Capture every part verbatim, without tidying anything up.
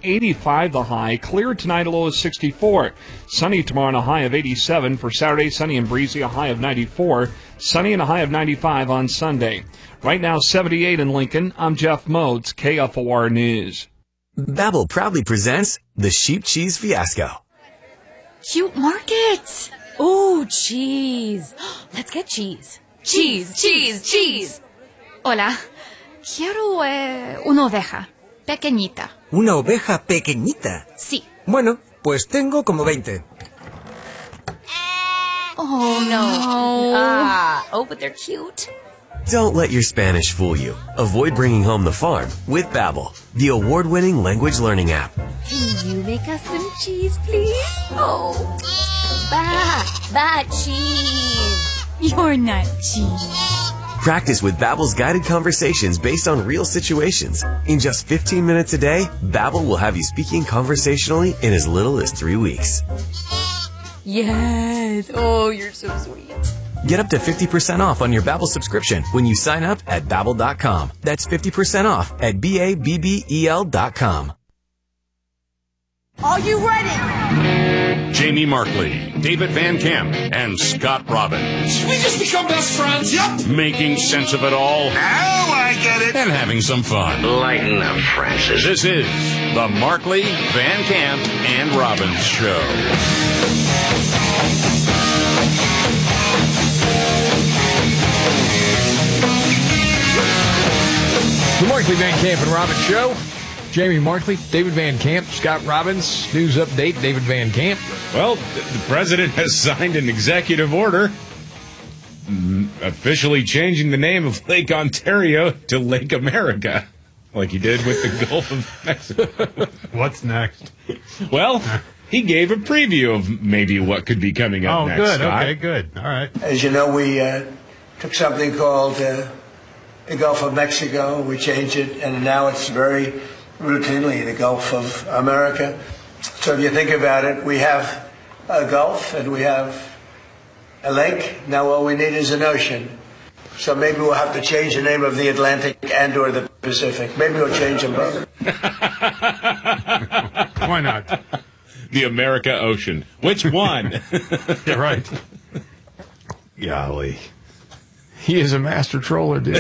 eighty-five the high. Clear tonight, a low of sixty-four. Sunny tomorrow and a high of eighty-seven. For Saturday, sunny and breezy, a high of ninety-four. Sunny and a high of ninety-five on Sunday. Right now, seventy-eight in Lincoln. I'm Jeff Modes, K F O R News. Babbel proudly presents the Sheep Cheese Fiasco. Cute market. Ooh, cheese. Let's get cheese. Cheese, cheese, cheese. Hola. Quiero eh, una oveja. Pequeñita. ¿Una oveja pequeñita? Sí. Bueno, pues tengo como veinte. Oh, no. Ah, oh, but they're cute. Don't let your Spanish fool you. Avoid bringing home the farm with Babbel, the award-winning language learning app. Can you make us some cheese, please? Oh, ba, ba cheese. You're not cheese. Practice with Babbel's guided conversations based on real situations. In just fifteen minutes a day, Babbel will have you speaking conversationally in as little as three weeks. Yes. Oh, you're so sweet. Get up to fifty percent off on your Babbel subscription when you sign up at Babbel dot com. That's fifty percent off at B A B B E L dot com. Are you ready? Jamie Markley, David Van Camp, and Scott Robbins. We just become best friends, yep. Making sense of it all. Now I get it. And having some fun. Lighten up, Francis. This is the Markley, Van Camp, and Robbins Show. The Markley, Van Camp, and Robbins Show. Jamie Markley, David Van Camp, Scott Robbins. News update, David Van Camp. Well, the president has signed an executive order officially changing the name of Lake Ontario to Lake America, like he did with the Gulf of Mexico. What's next? Well, he gave a preview of maybe what could be coming up oh, next. Oh, good. Scott. Okay, good. All right. As you know, we uh, took something called uh, the Gulf of Mexico. We changed it, and now it's very routinely the Gulf of America. So if you think about it, we have a Gulf and we have a lake. Now all we need is an ocean. So maybe we'll have to change the name of the Atlantic and or the Pacific. Maybe we'll change them both. Why not? The America Ocean. Which one? Yeah, right. Golly. He is a master troller, dude.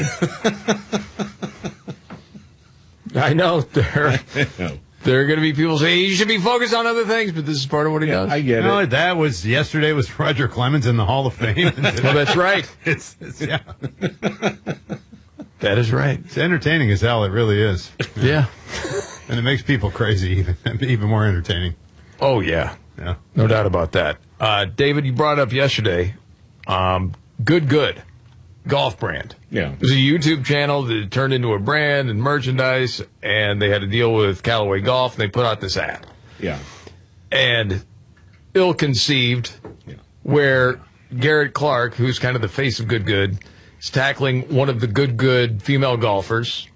I know. There, there are going to be people saying he should be focused on other things, but this is part of what he yeah, does. I get no, it. That was yesterday was Roger Clemens in the Hall of Fame. Well, that's right. It's, it's yeah. That is right. It's entertaining as hell. It really is. Yeah. And it makes people crazy, even even more entertaining. Oh, yeah. Yeah. No doubt about that. Uh, David, you brought up yesterday, um, Good Good. Golf brand. Yeah. It was a YouTube channel that turned into a brand and merchandise, and they had to deal with Callaway Golf, and they put out this ad. Yeah. And ill-conceived, yeah. where Garrett Clark, who's kind of the face of Good Good, is tackling one of the Good Good female golfers,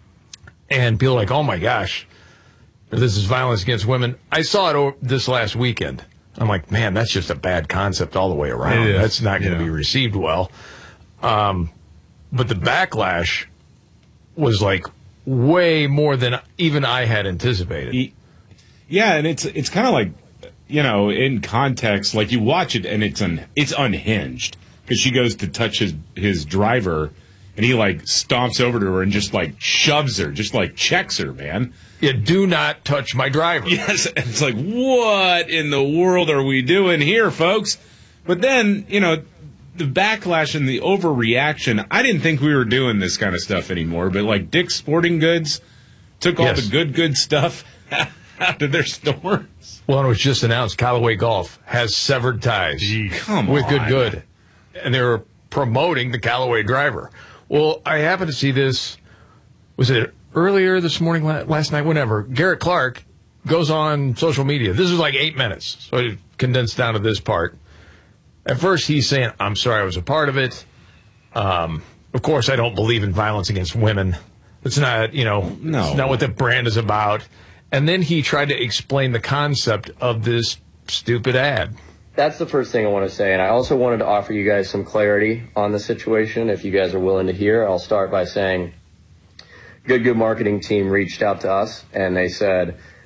and people are like, oh my gosh, this is violence against women. I saw it over this last weekend. I'm like, man, that's just a bad concept all the way around. That's not going to yeah. be received well. Um, but the backlash was like way more than even I had anticipated. Yeah, and it's it's kind of like, you know, in context, like you watch it and it's un, it's unhinged because she goes to touch his his driver and he like stomps over to her and just like shoves her, just like checks her, man. Yeah, do not touch my driver. Yes, and it's like, what in the world are we doing here, folks? But then, you know, the backlash and the overreaction, I didn't think we were doing this kind of stuff anymore, but like Dick's Sporting Goods took all yes. the good, good stuff out of their stores. Well, it was just announced Callaway Golf has severed ties Come with on. Good Good, and they were promoting the Callaway driver. Well, I happened to see this, was it earlier this morning, last night, whenever, Garrett Clark goes on social media. This was like eight minutes, so I condensed down to this part. At first, he's saying, I'm sorry I was a part of it. Um, of course, I don't believe in violence against women. It's not, you know, no. it's not what the brand is about. And then he tried to explain the concept of this stupid ad. That's the first thing I want to say. And I also wanted to offer you guys some clarity on the situation. If you guys are willing to hear, I'll start by saying Good Good marketing team reached out to us and they said,